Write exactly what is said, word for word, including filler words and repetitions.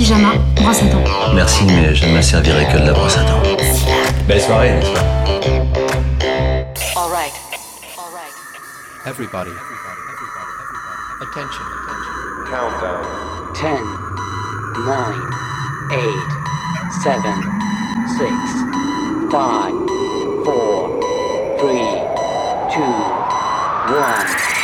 pyjama, brosse à dents. Merci, mais je ne me servirai que de la brosse à dents. Belle soirée, n'est-ce pas? All right. All right. Everybody, everybody, everybody, everybody. Attention, attention. Countdown. Ten, nine, eight, seven, six, five, four, three, two, one.